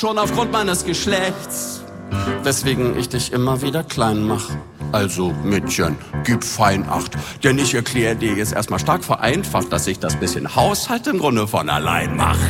Schon aufgrund meines Geschlechts, weswegen ich dich immer wieder klein mach. Also, Mädchen, gib fein Acht, denn ich erkläre dir jetzt erstmal stark vereinfacht, dass sich das bisschen Haushalt im Grunde von allein macht.